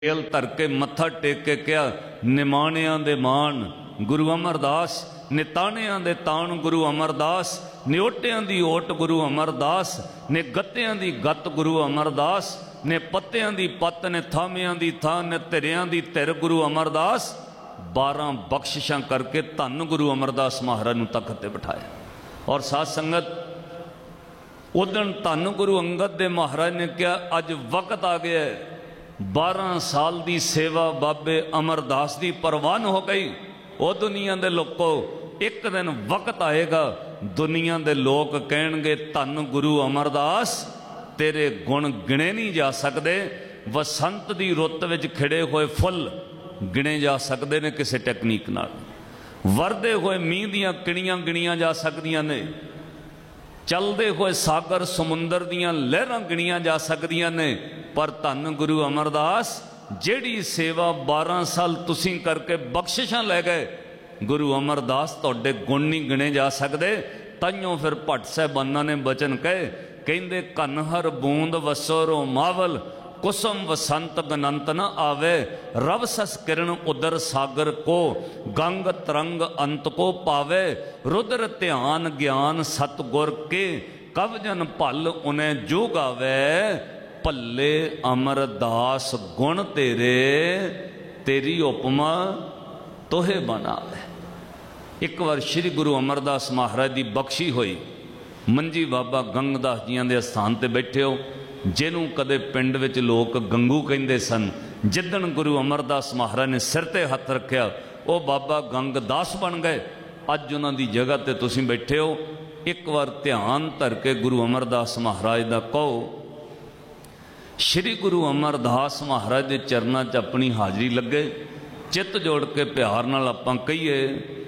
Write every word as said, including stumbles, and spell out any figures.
तेल धर के मत्था टेक के कहा, निमाणियां दे मान गुरु अमरदास, निताणियां दे ताण गुरु अमरदास, निओटियां दी ओट गुरु अमरदास, ने गत्तियां दी गत गुरु अमरदास, ने पत्तियां दी पत्त, ने थामियां दी थां, ने तिरियां दी तिर गुरु अमरदास। बारह बख्शिशां करके धन गुरु अमरदास महाराज नूं तख्त ते बिठाया। और साध संगत उदन धन गुरु अंगद दे महाराज ने कहा, अज वक्त आ गया है, बारह साल की सेवा बाबे अमरदास की परवान हो गई। वो दुनिया के लोगों, एक दिन वक्त आएगा दुनिया के लोग कहेंगे धन गुरु अमरदास, तेरे गुण गिने नहीं जा सकते। वसंत की रुत विच खिड़े हुए फुल गिने जा सकते हैं किसी टैकनीक नाल, वरदे हुए मीह दियां किणियां गिणियां जा सकदियां ने, चलते हुए सागर समुंदर दियां लहरां गिणियां जा सकदियां ने। पर धन गुरु अमरदास जिहड़ी सेवा बारह साल तुसीं करके बख्शिशां लै गए, गुरु अमरदास तुहाडे गुण नहीं गिने जा सकते। ताइयों फिर भट्ट साहिबाना ने बचन कहे, कहंदे कन्हर बूंद वसो रोमावल, कुसुम वसंत गनंत न आवे, रव सस किरण उदर सागर को, गंग तरंग अंत को पावे, रुद्र ध्यान ज्ञान सतगुर के, कव जन भल उन्हें जो गावे, भले अमरदास गुण तेरे, तेरी उपमा तोहे बनावे। एक बार श्री गुरु अमरदास महाराज की बख्शी हुई, मंजी बाबा गंगदास जियां दे स्थान ते बैठे हो, जिन्हों कदे पिंड विच लोग गंगू कहते सन। जिदन गुरु अमरदास महाराज ने सिर ते हथ रखा, वो बाबा गंगदास बन गए। अज उन्हां दी जगह ते तुसीं बैठे हो। एक बार ध्यान धर के गुरु अमरदास महाराज दा कहो, श्री गुरु अमरदास महाराज के चरणों च अपनी हाजरी लगे, चित्त जोड़ के प्यार नाल आपां कहिए,